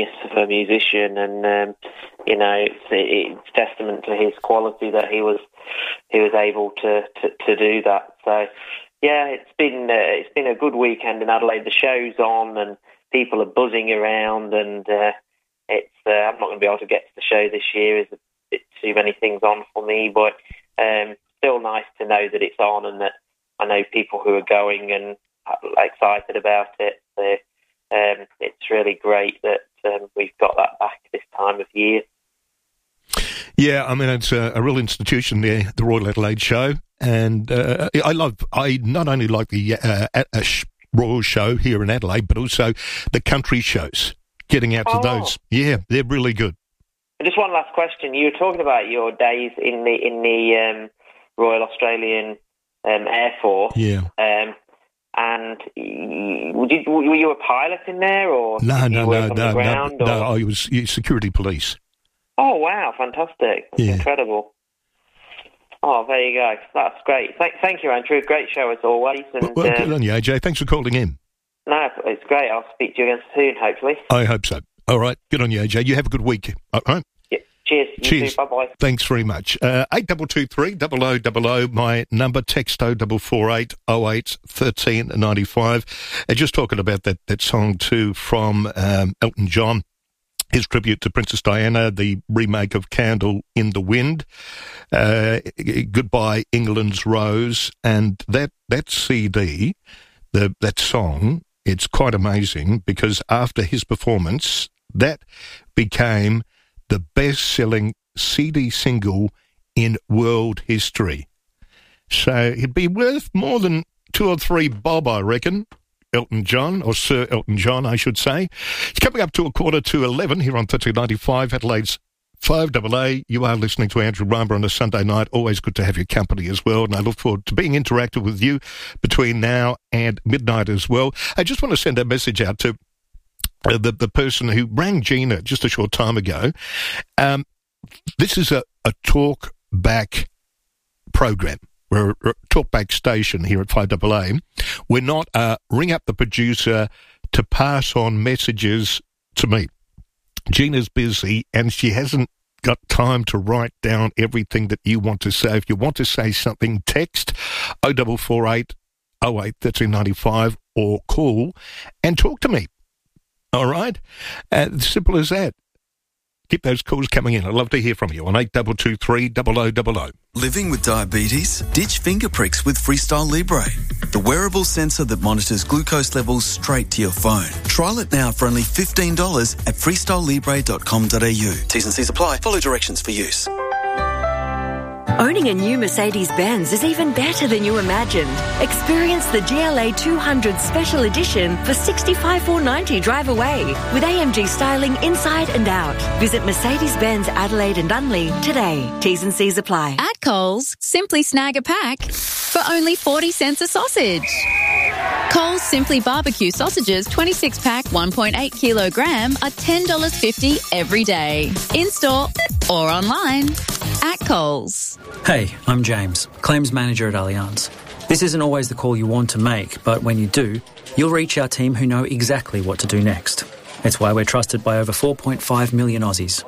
of a musician, and it's testament to his quality that he was able to do that. So yeah, it's been a good weekend in Adelaide. The show's on and people are buzzing around, and I'm not going to be able to get to the show this year. There's a bit too many things on for me, but still nice to know that it's on and that I know people who are going and are excited about it. So, it's really great that we've got that back this time of year. Yeah, I mean, it's a real institution there, the Royal Adelaide Show, and I not only like the Royal Show here in Adelaide, but also the country shows. Getting out to those, yeah, they're really good. Just one last question: you were talking about your days in the Royal Australian Air Force, yeah. And were you a pilot in there, or no, I was security police. Oh wow, fantastic! That's incredible. Oh, there you go. That's great. Thank you, Andrew. Great show as always. And, well, good on you, AJ. Thanks for calling in. No, it's great. I'll speak to you again soon, hopefully. I hope so. All right. Good on you, AJ. You have a good week. All right. Yeah. Cheers. Cheers. Bye-bye. Thanks very much. 8223 0000, my number, text 0448 08 1395. Just talking about that song too from Elton John, his tribute to Princess Diana, the remake of Candle in the Wind, Goodbye England's Rose, and that CD, that song, it's quite amazing because after his performance, that became the best-selling CD single in world history. So it'd be worth more than 2 or 3 bob, I reckon. Elton John, or Sir Elton John, I should say. It's coming up to 11:15 here on 1395, Adelaide's 5AA. You are listening to Andrew Rhymer on a Sunday night. Always good to have your company as well, and I look forward to being interactive with you between now and midnight as well. I just want to send a message out to the person who rang Gina just a short time ago. This is a talk back program. We're a talkback station here at 5AA. We're not ring up the producer to pass on messages to me. Gina's busy and she hasn't got time to write down everything that you want to say. If you want to say something, text 0448 08 1395 or call and talk to me. All right? Simple as that. Keep those calls coming in. I'd love to hear from you on 8223 0000. Living with diabetes? Ditch finger pricks with Freestyle Libre, the wearable sensor that monitors glucose levels straight to your phone. Trial it now for only $15 at freestylelibre.com.au. T's and C's apply. Follow directions for use. Owning a new Mercedes-Benz is even better than you imagined. Experience the GLA 200 Special Edition for $65,490 drive away with AMG styling inside and out. Visit Mercedes-Benz Adelaide and Unley today. T's and C's apply. At Coles, simply snag a pack for only 40 cents a sausage. Coles Simply Barbecue Sausages 26-pack 1.8 kilogram are $10.50 every day. In-store or online. At Coles. Hey, I'm James, Claims Manager at Allianz. This isn't always the call you want to make, but when you do, you'll reach our team who know exactly what to do next. It's why we're trusted by over 4.5 million Aussies.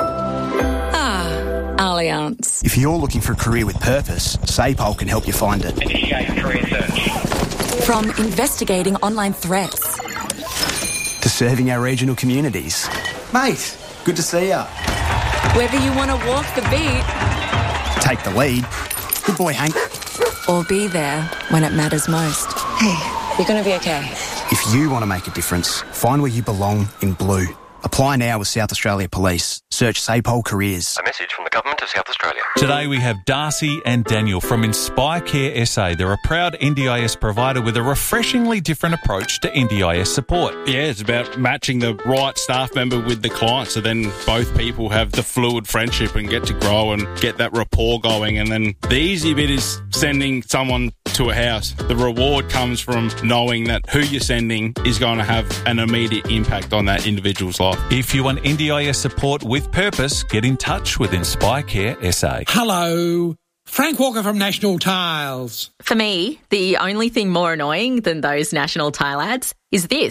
Allianz. If you're looking for a career with purpose, SAPOL can help you find it. Initiate career search. From investigating online threats to serving our regional communities. Mate, good to see ya. Whether you want to walk the beat, take the lead, good boy Hank, or be there when it matters most. Hey, you're going to be okay. If you want to make a difference, find where you belong in blue. Apply now with South Australia Police. Search SAPOL Careers. A message from the Government of South Australia. Today we have Darcy and Daniel from Inspire Care SA. They're a proud NDIS provider with a refreshingly different approach to NDIS support. Yeah, it's about matching the right staff member with the client, so then both people have the fluid friendship and get to grow and get that rapport going. And then the easy bit is sending someone to a house. The reward comes from knowing that who you're sending is going to have an immediate impact on that individual's life. If you want NDIS support with purpose, get in touch with Inspire Care SA. Hello, Frank Walker from National Tiles. For me, the only thing more annoying than those National Tile ads is this.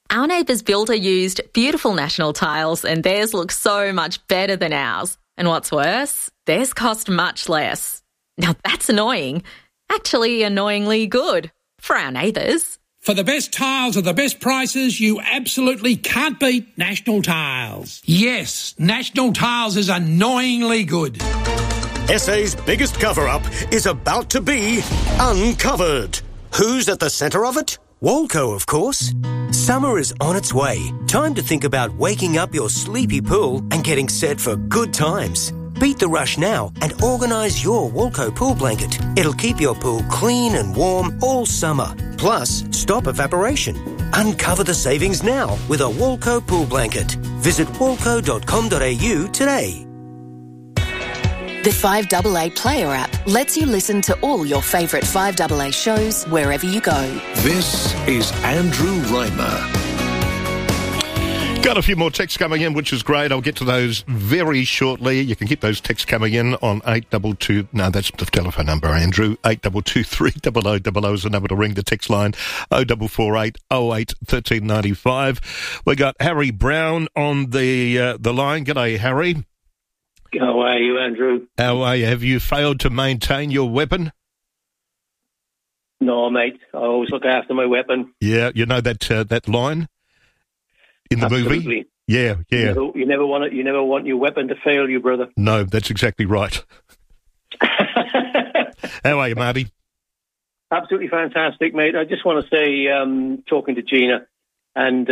Our neighbour's builder used beautiful National tiles and theirs looks so much better than ours. And what's worse, theirs cost much less. Now that's annoying. Actually, annoyingly good for our neighbours. For the best tiles at the best prices, you absolutely can't beat National Tiles. Yes, National Tiles is annoyingly good. SA's biggest cover-up is about to be uncovered. Who's at the centre of it? Walco, of course. Summer is on its way. Time to think about waking up your sleepy pool and getting set for good times. Beat the rush now and organise your Walco pool blanket. It'll keep your pool clean and warm all summer. Plus, stop evaporation. Uncover the savings now with a Walco pool blanket. Visit walco.com.au today. The 5AA Player app lets you listen to all your favourite 5AA shows wherever you go. This is Andrew Reimer. Got a few more texts coming in, which is great. I'll get to those very shortly. You can keep those texts coming in on 822... No, that's the telephone number, Andrew. 822 300 is the number to ring the text line. 0448 08 1395. We got Harry Brown on the line. G'day, Harry. How are you, Andrew? How are you? Have you failed to maintain your weapon? No, mate. I always look after my weapon. Yeah, you know that line in the Absolutely. movie? Yeah. You never want your weapon to fail you, brother. No, that's exactly right. How are you, Marty? Absolutely fantastic, mate. I just want to say, talking to Gina, and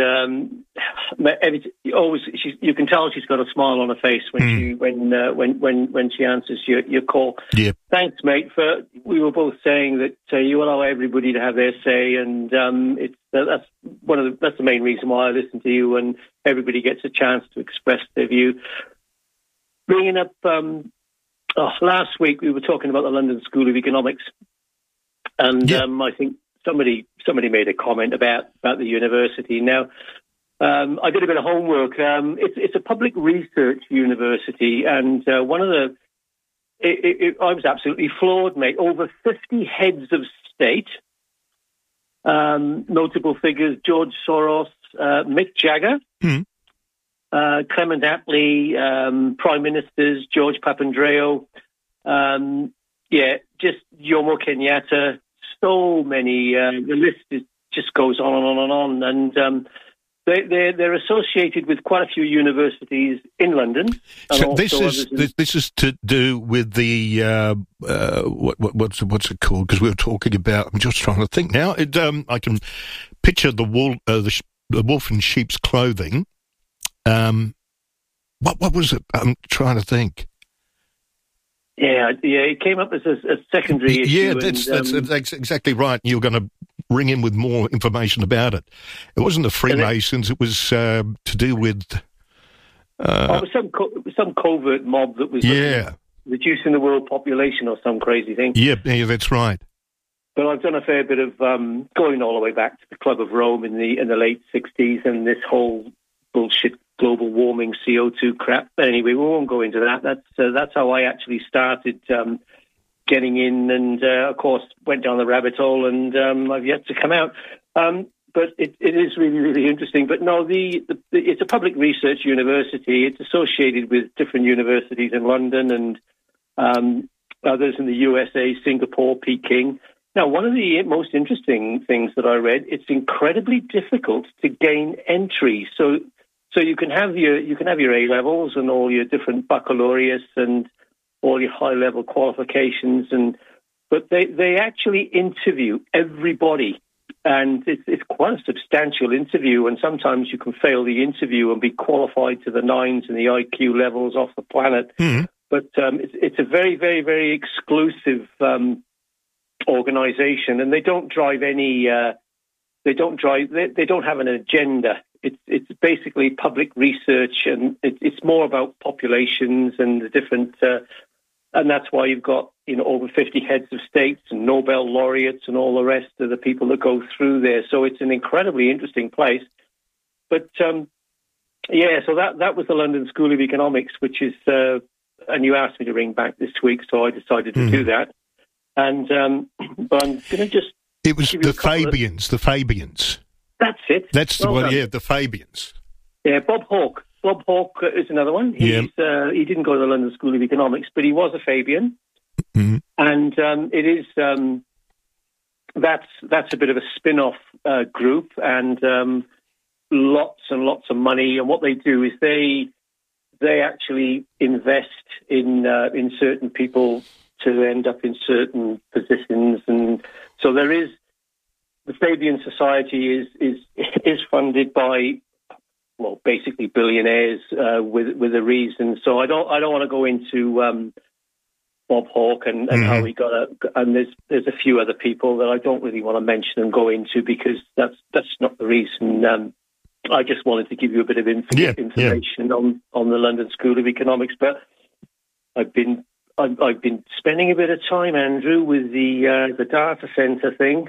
you can tell she's got a smile on her face when she answers your call. Yeah. Thanks, mate. We were both saying that you allow everybody to have their say, and that's the main reason why I listen to you, and everybody gets a chance to express their view. Bringing up last week, we were talking about the London School of Economics, and I think somebody made a comment about the university. Now, I did a bit of homework. It's a public research university, and one of I was absolutely floored, mate. Over 50 heads of state, notable figures: George Soros, Mick Jagger, Clement Attlee, Prime Ministers, George Papandreou, just Jomo Kenyatta. So many. The list just goes on and on. And they're associated with quite a few universities in London. So this is to do with the what's it called? Because we were talking about. I'm just trying to think now. I can picture the wolf in sheep's clothing. What was it? I'm trying to think. Yeah, it came up as a secondary issue. Yeah, that's exactly right. You're going to ring in with more information about it. It wasn't the Freemasons. It was to do with... it was some covert mob that was reducing the world population or some crazy thing. Yeah, that's right. But I've done a fair bit of going all the way back to the Club of Rome in the late 60s and this whole bullshit global warming CO2 crap. But anyway, we won't go into that. That's how I actually started getting in, and of course went down the rabbit hole, and I've yet to come out. But it is really, really interesting. But no, it's a public research university. It's associated with different universities in London and others in the USA, Singapore, Peking. Now, one of the most interesting things that I read, it's incredibly difficult to gain entry. So you can have your A levels and all your different baccalaureates and all your high level qualifications, but they actually interview everybody, and it's quite a substantial interview. And sometimes you can fail the interview and be qualified to the nines and the IQ levels off the planet. But it's a very, very, very exclusive organization, and they don't drive any. They don't have an agenda. It's basically public research, and it's more about populations and the different, and that's why you've got over 50 heads of states and Nobel laureates and all the rest of the people that go through there. So it's an incredibly interesting place. But so that was the London School of Economics, which is, and you asked me to ring back this week, so I decided to do that. And but I'm going to just. It was the Fabians. That's it. That's the one, the Fabians. Yeah, Bob Hawke. Bob Hawke is another one. He didn't go to the London School of Economics, but he was a Fabian. Mm-hmm. And it is that's a bit of a spin-off group, and lots and lots of money. And what they do is they actually invest in certain people to end up in certain positions, and so there is the Fabian Society is funded by, well, basically billionaires with a reason. So I don't want to go into Bob Hawke and how he got and there's a few other people that I don't really want to mention and go into because that's not the reason. I just wanted to give you a bit of information on the London School of Economics, but I've been spending a bit of time, Andrew, with the data centre thing.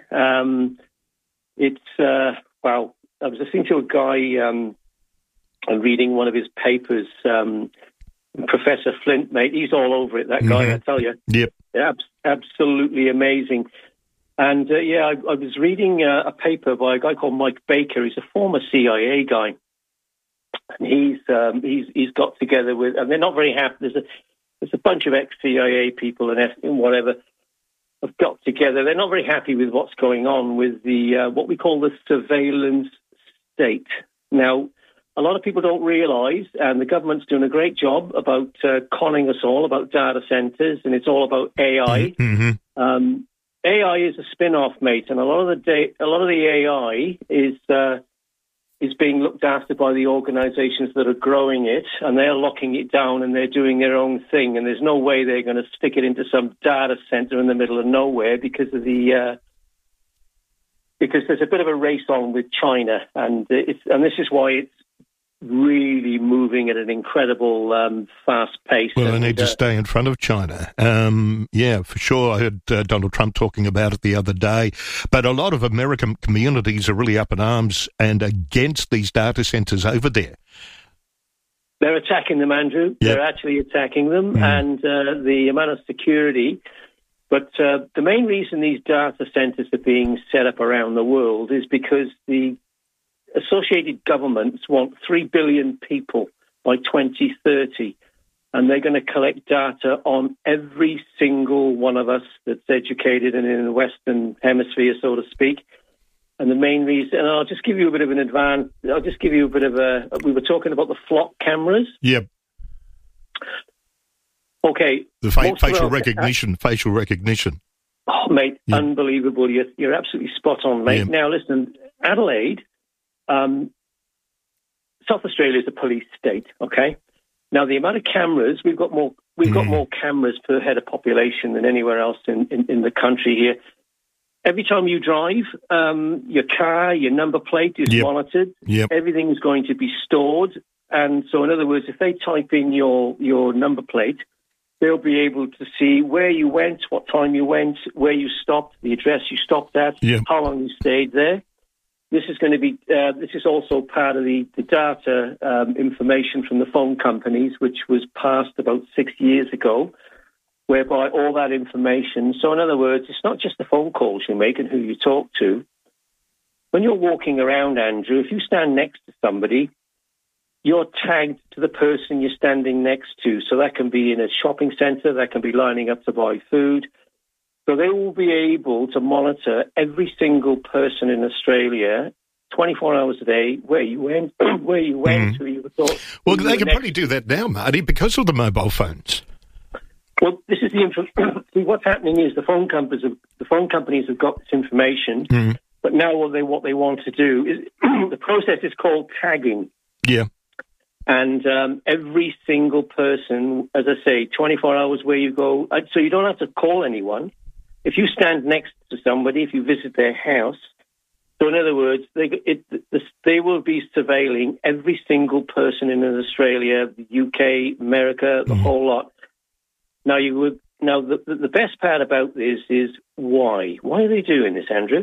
I was listening to a guy and reading one of his papers. Professor Flint, mate, he's all over it, that guy, I tell you. Yep. Absolutely amazing. And, I was reading a paper by a guy called Mike Baker. He's a former CIA guy. And he's got together with, and they're not very happy. There's a bunch of ex-CIA people and whatever have got together. They're not very happy with what's going on with the what we call the surveillance state. Now, a lot of people don't realise, and the government's doing a great job about conning us all about data centres, and it's all about AI. Mm-hmm. AI is a spin-off, mate, and a lot of the AI is being looked after by the organisations that are growing it, and they're locking it down and they're doing their own thing. And there's no way they're going to stick it into some data centre in the middle of nowhere because of because there's a bit of a race on with China, and this is why it's really moving at an incredible fast pace. Well, they need to stay in front of China. For sure. I heard Donald Trump talking about it the other day. But a lot of American communities are really up in arms and against these data centres over there. They're attacking them, Andrew. Yep. They're actually attacking them, and the amount of security. But the main reason these data centres are being set up around the world is because the associated governments want 3 billion people by 2030, and they're going to collect data on every single one of us that's educated and in the Western Hemisphere, so to speak. And the main reason, and I'll just give you a bit of an advance, we were talking about the flock cameras. Yep. Okay. The facial recognition. Oh, mate, unbelievable. You're absolutely spot on, mate. Yep. Now, listen, Adelaide, South Australia is a police state, okay? Now, the amount of cameras, we've got more cameras per head of population than anywhere else in the country here. Every time you drive, your car, your number plate is monitored. Yep. Everything is going to be stored. And so, in other words, if they type in your number plate, they'll be able to see where you went, what time you went, where you stopped, the address you stopped at, how long you stayed there. This is going to be. This is also part of the data information from the phone companies, which was passed about 6 years ago, whereby all that information. So, in other words, it's not just the phone calls you make and who you talk to. When you're walking around, Andrew, if you stand next to somebody, you're tagged to the person you're standing next to. So that can be in a shopping centre, that can be lining up to buy food. So they will be able to monitor every single person in Australia 24 hours a day, where you went, who you thought. Well, they can probably do that now, Marty, because of the mobile phones. Well, this is see, what's happening is the phone companies have got this information, but now what they want to do is the process is called tagging. Yeah. And every single person, as I say, 24 hours where you go, so you don't have to call anyone. If you stand next to somebody, if you visit their house, so in other words, they will be surveilling every single person in Australia, the UK, America, the whole lot. Now, the best part about this is why? Why are they doing this, Andrew?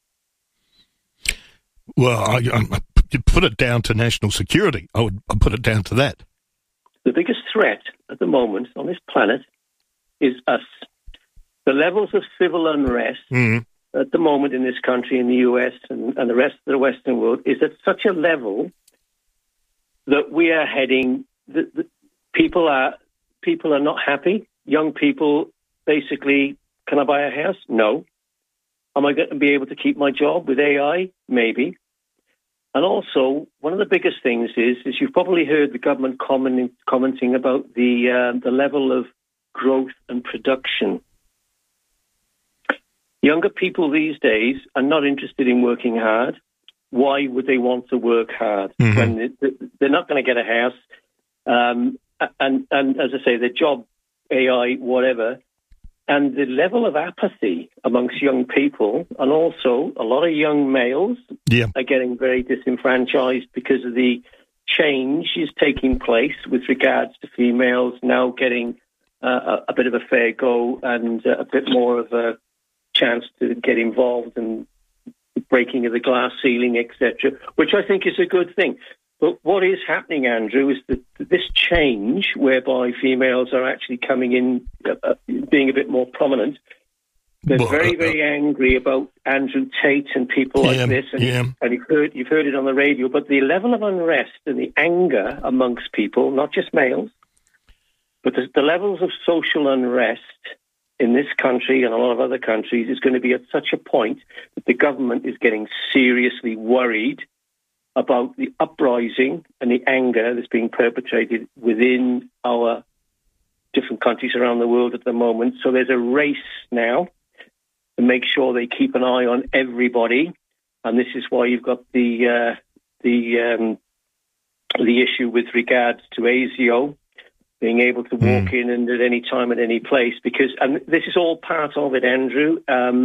Well, you put it down to national security. I'd put it down to that. The biggest threat at the moment on this planet is us. The levels of civil unrest at the moment in this country, in the US and the rest of the Western world, is at such a level that we are heading. People are not happy. Young people basically, can I buy a house? No. Am I going to be able to keep my job with AI? Maybe. And also, one of the biggest things is you've probably heard the government commenting about the level of growth and production. Younger people these days are not interested in working hard. Why would they want to work hard when they're not going to get a house? And as I say, the job, AI, whatever, and the level of apathy amongst young people, and also a lot of young males are getting very disenfranchised because of the change is taking place with regards to females now getting a bit of a fair go and a bit more of a chance to get involved in breaking of the glass ceiling, etc., which I think is a good thing. But what is happening, Andrew, is that this change whereby females are actually coming in, being a bit more prominent, they're very, very angry about Andrew Tate and people like this. And you've heard it on the radio. But the level of unrest and the anger amongst people, not just males, but the levels of social unrest in this country and a lot of other countries is going to be at such a point that the government is getting seriously worried about the uprising and the anger that's being perpetrated within our different countries around the world at the moment. So there's a race now to make sure they keep an eye on everybody, and this is why you've got the issue with regards to ASIO being able to walk in and at any time, at any place, because and this is all part of it, Andrew.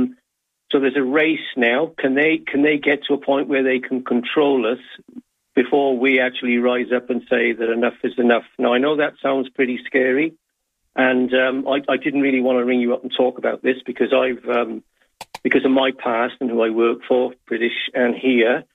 So there's a race now. Can they get to a point where they can control us before we actually rise up and say that enough is enough? Now, I know that sounds pretty scary, and I didn't really want to ring you up and talk about this because because of my past and who I work for, British and here.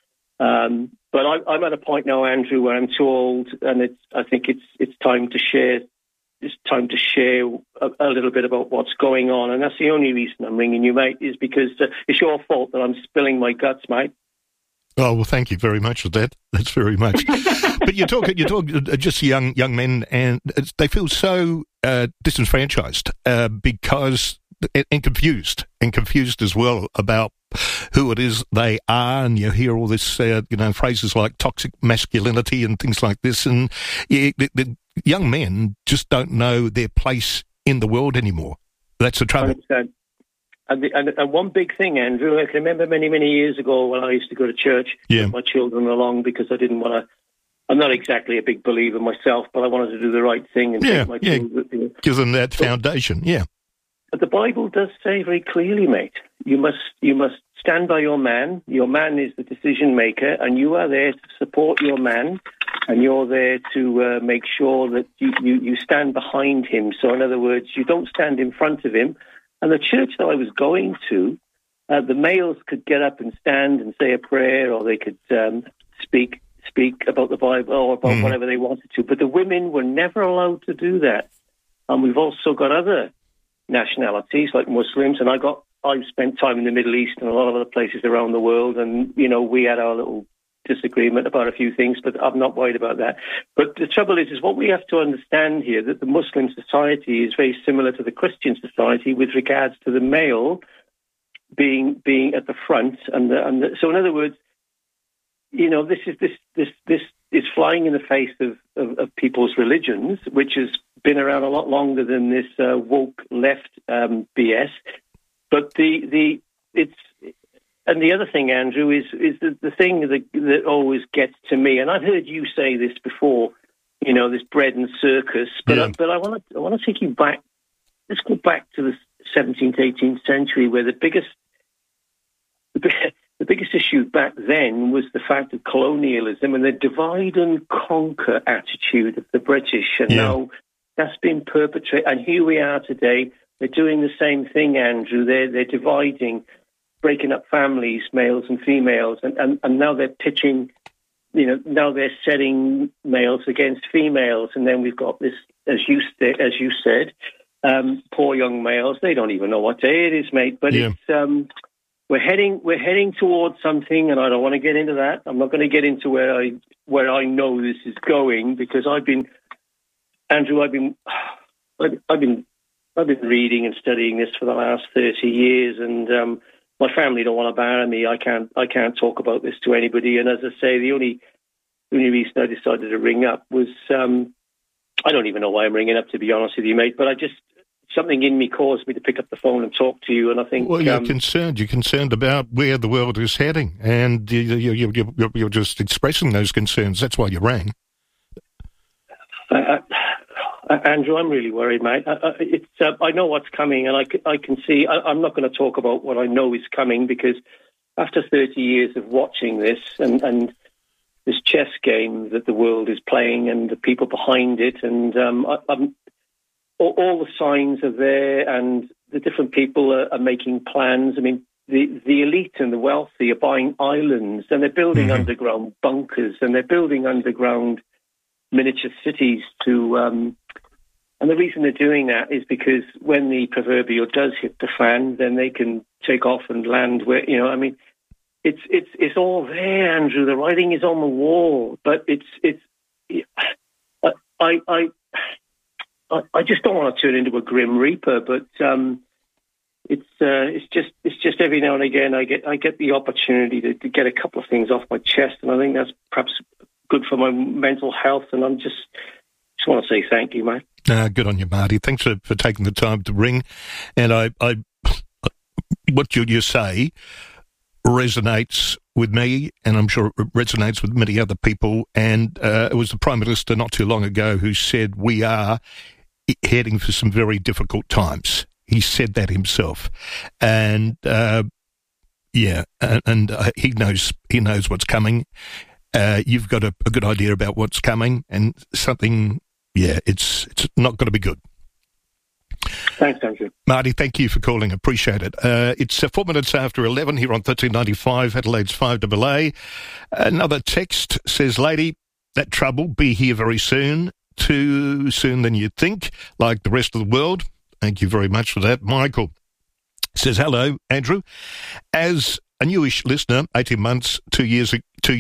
But I'm at a point now, Andrew, where I'm too old, and I think it's time to share. It's time to share a little bit about what's going on, and that's the only reason I'm ringing you, mate, is because it's your fault that I'm spilling my guts, mate. Oh, well, thank you very much for that. That's very much. But you talk just young men, and they feel so disenfranchised because and confused as well about who it is they are, and you hear all this, phrases like toxic masculinity and things like this, and the young men just don't know their place in the world anymore. That's the trouble. 100%. And one big thing, Andrew, I can remember many, many years ago when I used to go to church with my children along because I didn't want to. I'm not exactly a big believer myself, but I wanted to do the right thing and take my children. Give them that foundation, But the Bible does say very clearly, mate, you must stand by your man. Your man is the decision maker, and you are there to support your man, and you're there to make sure that you stand behind him. So, in other words, you don't stand in front of him. And the church that I was going to, the males could get up and stand and say a prayer, or they could speak about the Bible or about whatever they wanted to. But the women were never allowed to do that. And we've also got other nationalities like Muslims, and I've spent time in the Middle East and a lot of other places around the world, and we had our little disagreement about a few things, but I'm not worried about that. But the trouble is what we have to understand here, that the Muslim society is very similar to the Christian society with regards to the male being at the front, so in other words, this is flying in the face of people's religions, which has been around a lot longer than this woke left BS. But and the other thing, Andrew, is the thing that always gets to me, and I've heard you say this before, this bread and circus. But I want to take you back. Let's go back to the 17th, 18th century, where the biggest issue back then was the fact of colonialism and the divide and conquer attitude of the British, and now that's been perpetrated. And here we are today. They're doing the same thing, Andrew. They're dividing, breaking up families, males and females, and now they're pitching, now they're setting males against females, and then we've got this, as you said, poor young males. They don't even know what day it is, mate. But we're heading towards something, and I don't want to get into that. I'm not going to get into where I know this is going, because I've been reading and studying this for the last 30 years, and my family don't want to bury me. I can't talk about this to anybody. And as I say, the only reason I decided to ring up was I don't even know why I'm ringing up, to be honest with you, mate. But something in me caused me to pick up the phone and talk to you, and I think... Well, you're concerned. You're concerned about where the world is heading, and you're just expressing those concerns. That's why you rang. Andrew, I'm really worried, mate. I know what's coming, and I can see... I'm not going to talk about what I know is coming, because after 30 years of watching this and this chess game that the world is playing and the people behind it, and all the signs are there, and the different people are making plans. I mean, the elite and the wealthy are buying islands, and they're building underground bunkers, and they're building underground miniature cities to... and the reason they're doing that is because when the proverbial does hit the fan, then they can take off and land where, I mean, it's all there, Andrew. The writing is on the wall, but I just don't want to turn into a grim reaper, but it's just every now and again I get the opportunity to get a couple of things off my chest, and I think that's perhaps good for my mental health. And I'm just want to say thank you, mate. Good on you, Marty. Thanks for taking the time to ring. And I what you say resonates with me, and I'm sure it resonates with many other people. And it was the Prime Minister not too long ago who said we are heading for some very difficult times. He said that himself, and he knows what's coming. You've got a good idea about what's coming, and something. Yeah, it's not going to be good. Thanks, Andrew. Marty, thank you for calling. Appreciate it. It's 4 minutes after 11 here on 1395, Adelaide's 5AA. Another text says, lady, that trouble be here very soon, too soon than you'd think, like the rest of the world. Thank you very much for that. Michael says, hello, Andrew. As a newish listener, 18 months, 2 years,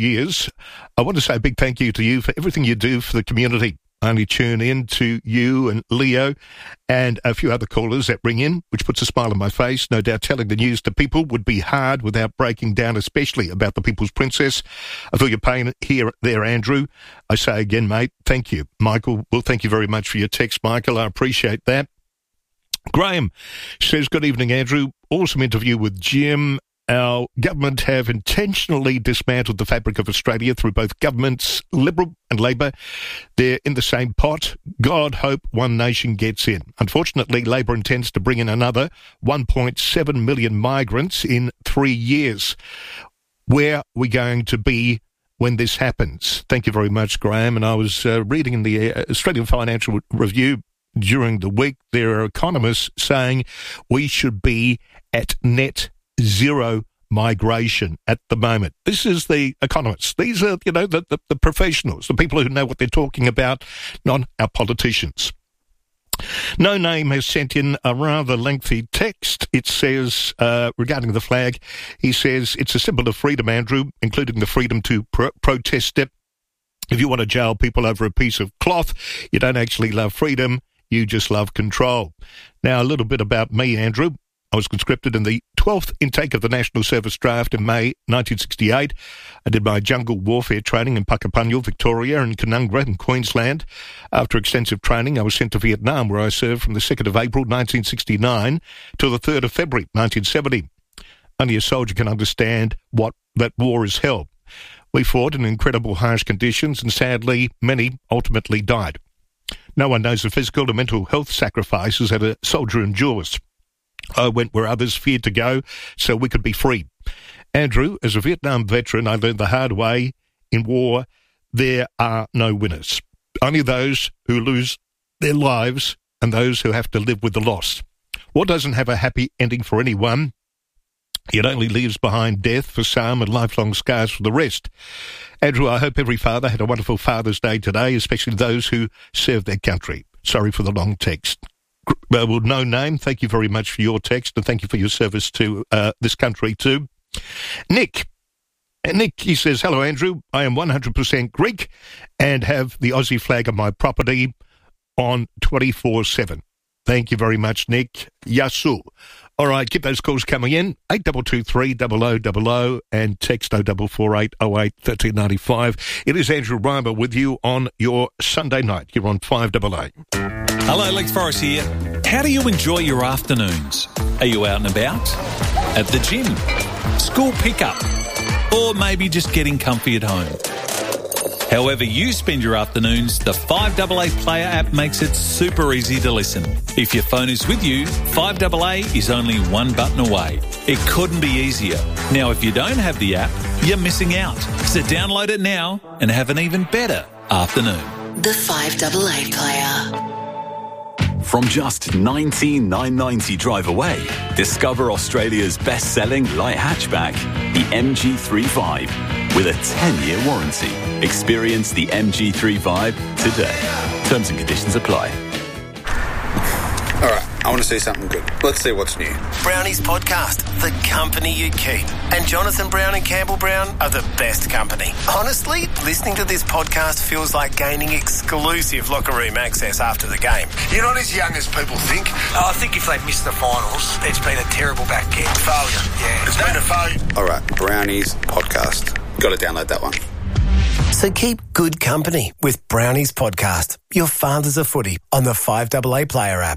I want to say a big thank you to you for everything you do for the community. I only tune in to you and Leo and a few other callers that ring in, which puts a smile on my face. No doubt telling the news to people would be hard without breaking down, especially about the People's Princess. I feel your pain there, Andrew. I say again, mate, thank you. Michael, well, thank you very much for your text, Michael. I appreciate that. Graham says, good evening, Andrew. Awesome interview with Jim. Our government have intentionally dismantled the fabric of Australia through both governments, Liberal and Labor. They're in the same pot. God hope one nation gets in. Unfortunately, Labor intends to bring in another 1.7 million migrants in 3 years. Where are we going to be when this happens? Thank you very much, Graham. And I was reading in the Australian Financial Review during the week, there are economists saying we should be at net zero migration at the moment. This is the economists. These are, the professionals, the people who know what they're talking about, not our politicians. No Name has sent in a rather lengthy text. It says, regarding the flag, he says, it's a symbol of freedom, Andrew, including the freedom to protest it. If you want to jail people over a piece of cloth, you don't actually love freedom, you just love control. Now, a little bit about me, Andrew. I was conscripted in the 12th intake of the National Service Draft in May 1968. I did my jungle warfare training in Puckapunyal, Victoria, and Canungra in Queensland. After extensive training, I was sent to Vietnam, where I served from the 2nd of April 1969 till the 3rd of February 1970. Only a soldier can understand what that war is hell. We fought in incredible harsh conditions, and sadly, many ultimately died. No one knows the physical and mental health sacrifices that a soldier endures. I went where others feared to go so we could be free. Andrew, as a Vietnam veteran, I learned the hard way. In war, there are no winners. Only those who lose their lives and those who have to live with the loss. War doesn't have a happy ending for anyone. It only leaves behind death for some and lifelong scars for the rest. Andrew, I hope every father had a wonderful Father's Day today, especially those who serve their country. Sorry for the long text. no name, thank you very much for your text, and thank you for your service to this country too. Nick, he says, hello, Andrew. I am 100% Greek and have the Aussie flag on my property on 24/7. Thank you very much, Nick. Yasu. All right, keep those calls coming in. 8223 0000 and text 0448 08 1395. It is Andrew Reimer with you on your Sunday night. You're on 5AA. Hello, Lex Forrest here. How do you enjoy your afternoons? Are you out and about? At the gym? School pickup? Or maybe just getting comfy at home? However you spend your afternoons, the 5AA Player app makes it super easy to listen. If your phone is with you, 5AA is only one button away. It couldn't be easier. Now, if you don't have the app, you're missing out. So download it now and have an even better afternoon. The 5AA Player. From just $19,990 drive away, discover Australia's best-selling light hatchback, the MG35, with a 10-year warranty. Experience the MG35 today. Terms and conditions apply. All right, I want to see something good. Let's see what's new. Brownies Podcast, the company you keep. And Jonathan Brown and Campbell Brown are the best company. Honestly, listening to this podcast feels like gaining exclusive locker room access after the game. You're not as young as people think. I think if they've missed the finals, it's been a terrible back end. Failure, yeah. It's been a failure. All right, Brownies Podcast. Got to download that one. So keep good company with Brownies Podcast, your fathers of footy, on the 5AA Player app.